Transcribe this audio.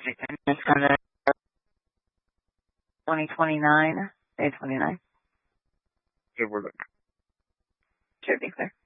And it's going to 2029, day 29. Yeah, we're good. Should be clear.